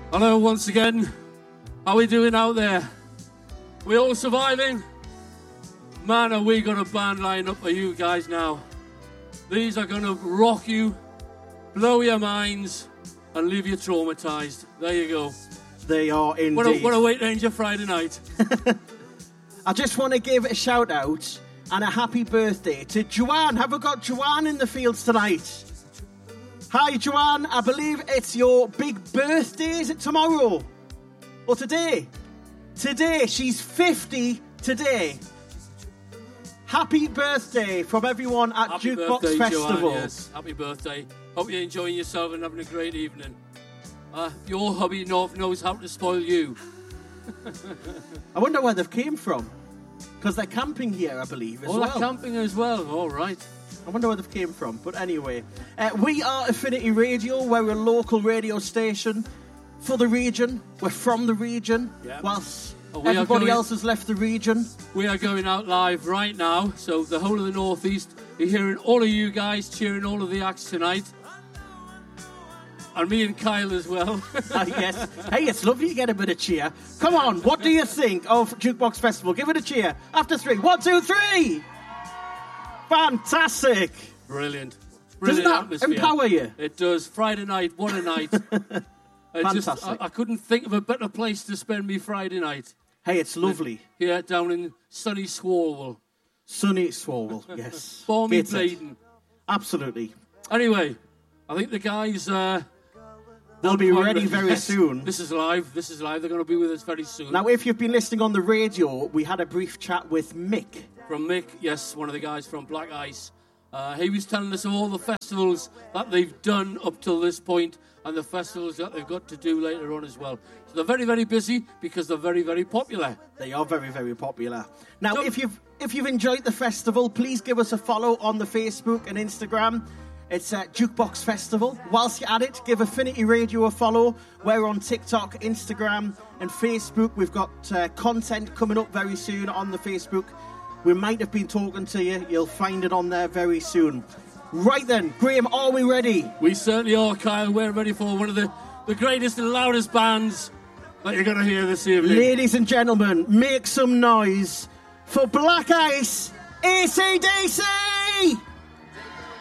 Hello once again. How are we doing out there? We all surviving? Man, are we got a band lined up for you guys now. These are going to rock you, blow your minds, and leave you traumatized. There you go. They are indeed. What a weight ranger Friday night. I just want to give a shout out and a happy birthday to Joanne. Have we got Joanne in the fields tonight? Hi, Joanne. I believe it's your big birthday. Is it tomorrow? Or today? Today. She's 50 today. Happy birthday from everyone at Happy Jukebox birthday, Festival. Joanne, yes. Happy birthday. Hope you're enjoying yourself and having a great evening. Your hubby North knows how to spoil you. I wonder where they've came from. Because they're camping here, I believe, as well. They're camping as well. All right. I wonder where they've came from. But anyway, we are Affinity Radio. We're a local radio station for the region. We're from the region. Yep. Whilst everybody else has left the region. We are going out live right now. So the whole of the Northeast, you're hearing all of you guys cheering all of the acts tonight. And me and Kyle as well. Yes. Hey, it's lovely to get a bit of cheer. Come on, what do you think of Jukebox Festival? Give it a cheer. After 3. 1, 2, 3. Fantastic. Brilliant. Doesn't that atmosphere. empower you? It does. Friday night, what a night. Fantastic. I couldn't think of a better place to spend me Friday night. Hey, it's lovely. Here down in sunny Swarwell. Sunny Swarwell, yes. Balmy Bladen. Absolutely. Anyway, I think the guys... they'll be ready very soon. This is live. They're going to be with us very soon. Now, if you've been listening on the radio, we had a brief chat with Mick. From Mick, yes, one of the guys from Black Ice. He was telling us of all the festivals that they've done up till this point and the festivals that they've got to do later on as well. So they're very, very busy because they're very, very popular. They are very, very popular. Now, if you've enjoyed the festival, please give us a follow on the Facebook and Instagram. It's Jukebox Festival. Whilst you're at it, give Affinity Radio a follow. We're on TikTok, Instagram, and Facebook. We've got content coming up very soon on the Facebook. We might have been talking to you. You'll find it on there very soon. Right then, Graham, are we ready? We certainly are, Kyle. We're ready for one of the greatest and loudest bands that you're going to hear this evening. Ladies and gentlemen, make some noise for Black Ice AC/DC!